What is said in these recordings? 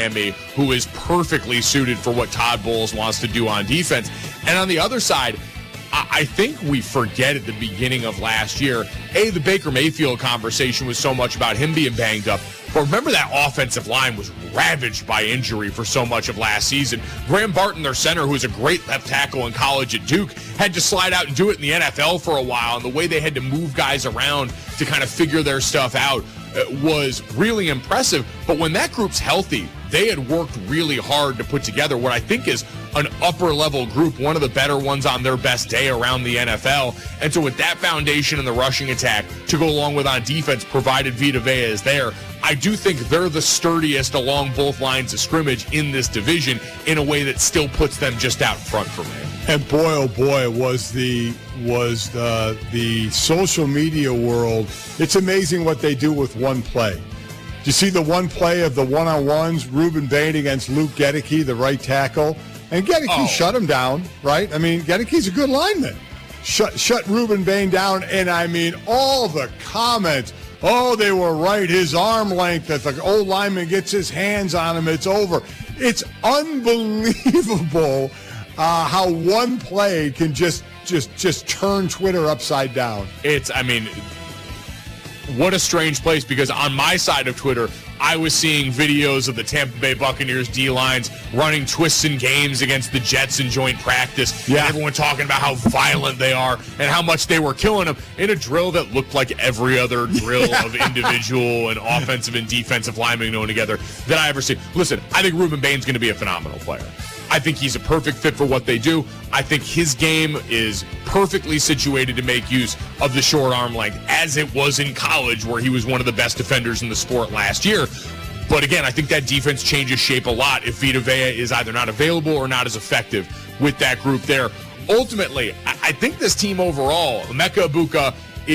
Miami, who is perfectly suited for what Todd Bowles wants to do on defense. And on the other side, I think we forget at the beginning of last year, the Baker Mayfield conversation was so much about him being banged up. But remember that offensive line was ravaged by injury for so much of last season. Graham Barton, their center, who was a great left tackle in college at Duke, had to slide out and do it in the NFL for a while. And the way they had to move guys around to kind of figure their stuff out was really impressive. But when that group's healthy, they had worked really hard to put together what I think is an upper-level group, one of the better ones on their best day around the NFL. And so with that foundation in the rushing attack to go along with on defense, provided Vita Vea is there, I do think they're the sturdiest along both lines of scrimmage in this division in a way that still puts them just out in front for me. And boy, oh boy, was the social media world. It's amazing what they do with one play. Do you see the one play of the one-on-ones, Ruben Bain against Luke Gedeke, the right tackle? And Gedeke shut him down, right? I mean, Gedeke's a good lineman. Shut Ruben Bain down, and I mean, all the comments, they were right, his arm length, if the old lineman gets his hands on him, it's over. It's unbelievable how one play can just turn Twitter upside down. What a strange place, because on my side of Twitter, I was seeing videos of the Tampa Bay Buccaneers D-lines running twists and games against the Jets in joint practice. Yeah. And everyone talking about how violent they are and how much they were killing them in a drill that looked like every other drill of individual and offensive and defensive linemen going together that I ever seen. Listen, I think Ruben Bain's going to be a phenomenal player. I think he's a perfect fit for what they do. I think his game is perfectly situated to make use of the short arm length, as it was in college, where he was one of the best defenders in the sport last year. But again, I think that defense changes shape a lot if Vita Vea is either not available or not as effective with that group there. Ultimately, I think this team overall, Emeka Egbuka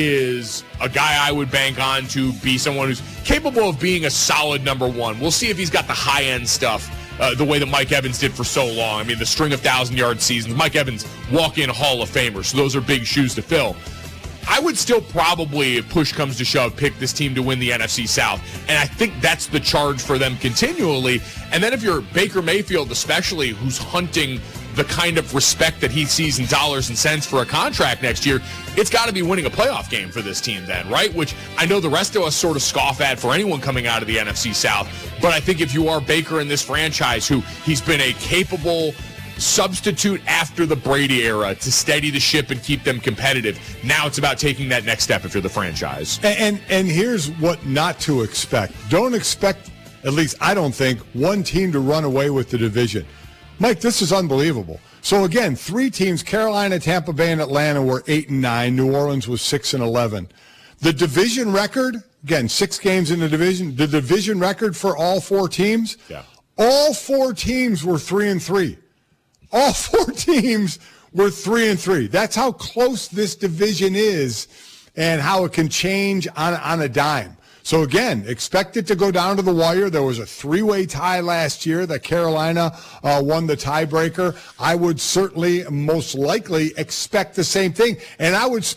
is a guy I would bank on to be someone who's capable of being a solid number one. We'll see if he's got the high-end stuff the way that Mike Evans did for so long. I mean, the string of 1,000-yard seasons. Mike Evans, walk-in Hall of Famer, so those are big shoes to fill. I would still probably, if push comes to shove, pick this team to win the NFC South. And I think that's the charge for them continually. And then if you're Baker Mayfield especially, who's hunting the kind of respect that he sees in dollars and cents for a contract next year, it's got to be winning a playoff game for this team then, right? Which I know the rest of us sort of scoff at for anyone coming out of the NFC South. But I think if you are Baker in this franchise, who he's been a capable substitute after the Brady era to steady the ship and keep them competitive, now it's about taking that next step if you're the franchise. And here's what not to expect. Don't expect, at least I don't think, one team to run away with the division. Mike, this is unbelievable. So again, three teams, Carolina, Tampa Bay, and Atlanta, were 8-9. New Orleans was 6-11. The division record, again, 6 games in the division, the division record for all 4 teams, all 4 teams were 3-3. All 4 teams were 3-3. That's how close this division is and how it can change on a dime. So again, expect it to go down to the wire. There was a 3-way tie last year that Carolina won the tiebreaker. I would certainly, most likely, expect the same thing. And I would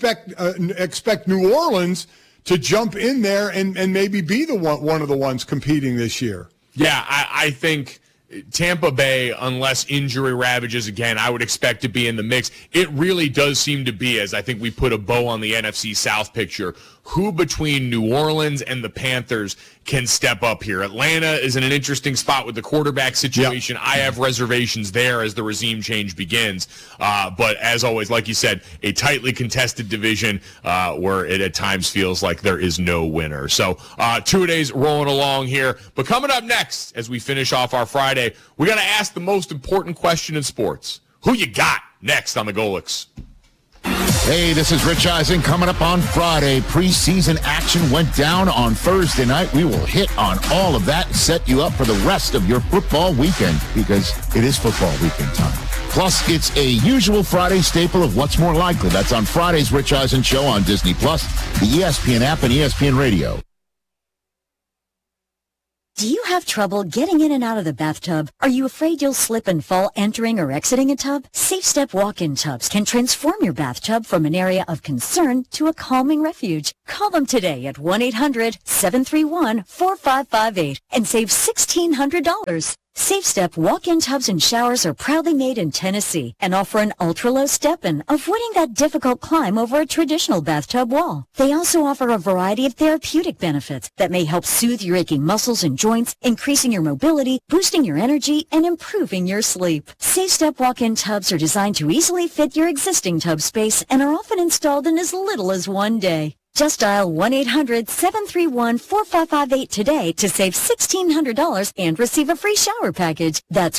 expect New Orleans to jump in there and maybe be one of the ones competing this year. Yeah, I think Tampa Bay, unless injury ravages again, I would expect to be in the mix. It really does seem to be, as I think we put a bow on the NFC South picture, who between New Orleans and the Panthers can step up here. Atlanta is in an interesting spot with the quarterback situation. Yep. I have reservations there as the regime change begins. But as always, like you said, a tightly contested division where it at times feels like there is no winner. So 2 days rolling along here. But coming up next, as we finish off our Friday, we got to ask the most important question in sports. Who you got next on the Golics? Hey, this is Rich Eisen. Coming up on Friday, preseason action went down on Thursday night. We will hit on all of that and set you up for the rest of your football weekend, because it is football weekend time. Plus, it's a usual Friday staple of What's More Likely. That's on Friday's Rich Eisen Show on Disney+, the ESPN app, and ESPN Radio. Do you have trouble getting in and out of the bathtub? Are you afraid you'll slip and fall entering or exiting a tub? Safe Step walk-in tubs can transform your bathtub from an area of concern to a calming refuge. Call them today at 1-800-731-4558 and save $1,600. Safe Step walk-in tubs and showers are proudly made in Tennessee and offer an ultra-low step-in, avoiding that difficult climb over a traditional bathtub wall. They also offer a variety of therapeutic benefits that may help soothe your aching muscles and joints, increasing your mobility, boosting your energy, and improving your sleep. Safe Step walk-in tubs are designed to easily fit your existing tub space and are often installed in as little as one day. Just dial 1-800-731-4558 today to save $1,600 and receive a free shower package. That's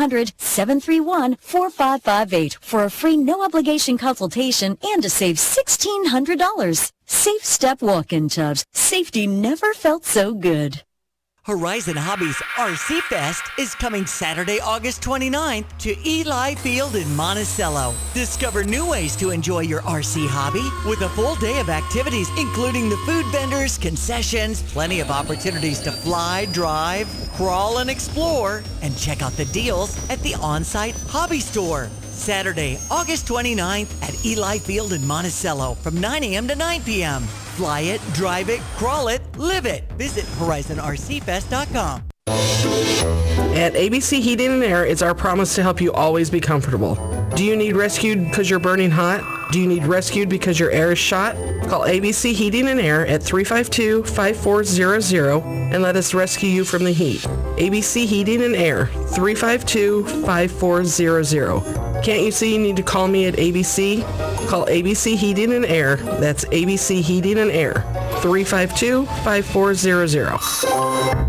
1-800-731-4558 for a free no-obligation consultation and to save $1,600. Safe Step walk-in tubs. Safety never felt so good. Horizon Hobbies RC Fest is coming Saturday, August 29th to Eli Field in Monticello. Discover new ways to enjoy your RC hobby with a full day of activities, including the food vendors, concessions, plenty of opportunities to fly, drive, crawl, and explore, and check out the deals at the on-site hobby store. Saturday, August 29th at Eli Field in Monticello from 9 a.m. to 9 p.m. Fly it, drive it, crawl it, live it. Visit HorizonRCFest.com. At ABC Heating and Air, it's our promise to help you always be comfortable. Do you need rescued because you're burning hot? Do you need rescued because your air is shot? Call ABC Heating and Air at 352-5400 and let us rescue you from the heat. ABC Heating and Air, 352-5400. Can't you see you need to call me at ABC? Call ABC Heating and Air. That's ABC Heating and Air, 352-5400.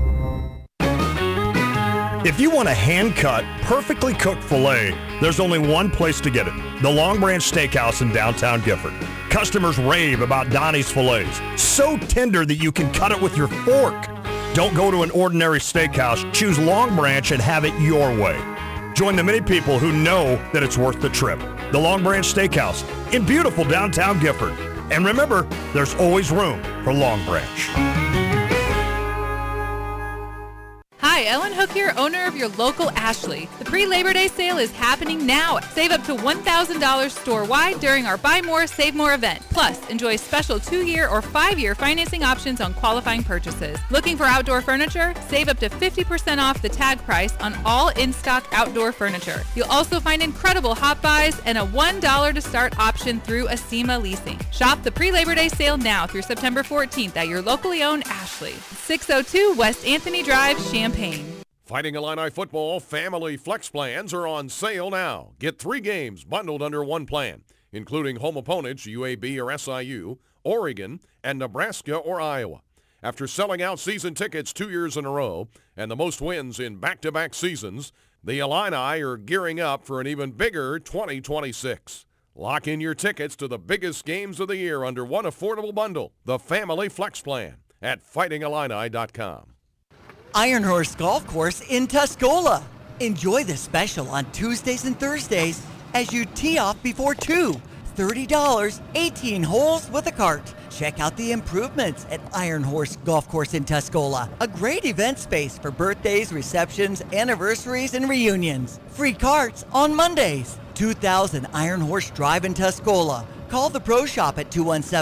If you want a hand-cut, perfectly cooked filet, there's only one place to get it, the Long Branch Steakhouse in downtown Gifford. Customers rave about Donnie's fillets, so tender that you can cut it with your fork. Don't go to an ordinary steakhouse, choose Long Branch and have it your way. Join the many people who know that it's worth the trip. The Long Branch Steakhouse in beautiful downtown Gifford. And remember, there's always room for Long Branch. Hi, Ellen Hook here, owner of your local Ashley. The pre-Labor Day sale is happening now. Save up to $1,000 store-wide during our Buy More, Save More event. Plus, enjoy special 2-year or 5-year financing options on qualifying purchases. Looking for outdoor furniture? Save up to 50% off the tag price on all in-stock outdoor furniture. You'll also find incredible hot buys and a $1 to start option through Acima Leasing. Shop the pre-Labor Day sale now through September 14th at your locally owned Ashley. 602 West Anthony Drive, Champaign. Fighting Illini football family flex plans are on sale now. Get 3 games bundled under one plan, including home opponents UAB or SIU, Oregon, and Nebraska or Iowa. After selling out season tickets 2 years in a row and the most wins in back-to-back seasons, the Illini are gearing up for an even bigger 2026. Lock in your tickets to the biggest games of the year under one affordable bundle, the Family Flex Plan, at fightingillini.com. Iron Horse Golf Course in Tuscola. Enjoy the special on Tuesdays and Thursdays as you tee off before 2. $30, 18 holes with a cart. Check out the improvements at Iron Horse Golf Course in Tuscola. A great event space for birthdays, receptions, anniversaries, and reunions. Free carts on Mondays. 2000 Iron Horse Drive in Tuscola. Call the Pro Shop at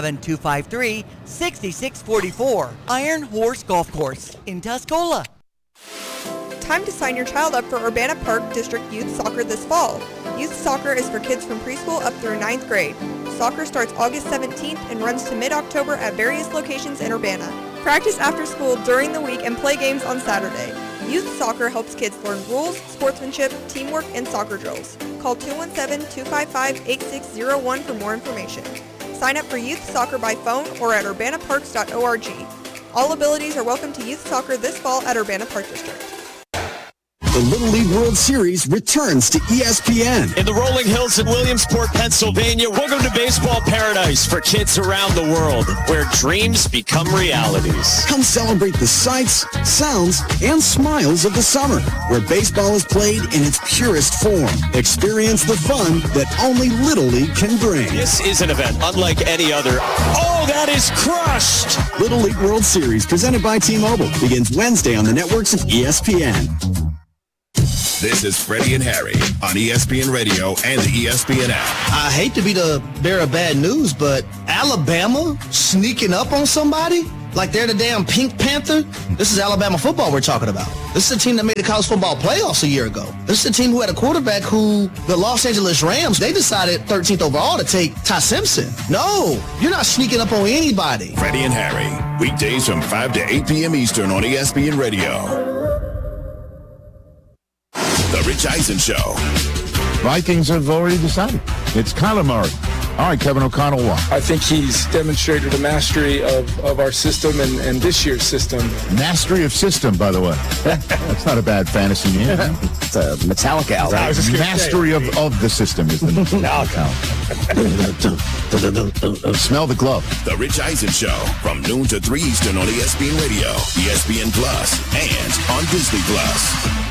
217-253-6644. Iron Horse Golf Course in Tuscola. Time to sign your child up for Urbana Park District Youth Soccer this fall. Youth Soccer is for kids from preschool up through 9th grade. Soccer starts August 17th and runs to mid-October at various locations in Urbana. Practice after school during the week and play games on Saturday. Youth Soccer helps kids learn rules, sportsmanship, teamwork, and soccer drills. Call 217-255-8601 for more information. Sign up for Youth Soccer by phone or at urbanaparks.org. All abilities are welcome to Youth Soccer this fall at Urbana Park District. The Little League World Series returns to ESPN. In the rolling hills in Williamsport, Pennsylvania, welcome to baseball paradise for kids around the world, where dreams become realities. Come celebrate the sights, sounds, and smiles of the summer, where baseball is played in its purest form. Experience the fun that only Little League can bring. This is an event unlike any other. Oh, that is crushed! Little League World Series, presented by T-Mobile, begins Wednesday on the networks of ESPN. This is Freddie and Harry on ESPN Radio and the ESPN app. I hate to be the bearer of bad news, but Alabama sneaking up on somebody like they're the damn Pink Panther? This is Alabama football we're talking about. This is a team that made the college football playoffs a year ago. This is a team who had a quarterback who, the Los Angeles Rams, they decided 13th overall to take Ty Simpson. No, you're not sneaking up on anybody. Freddie and Harry, weekdays from 5 to 8 p.m. Eastern on ESPN Radio. The Rich Eisen Show. Vikings have already decided. It's Kyler Murray. All right, Kevin O'Connell, why? I think he's demonstrated a mastery of our system and this year's system. Mastery of system, by the way. That's not a bad fantasy name. It's a Metallica album. Mastery of the system is the Metallica. Smell the glove. The Rich Eisen Show from noon to 3 Eastern on ESPN Radio, ESPN Plus, and on Disney Plus.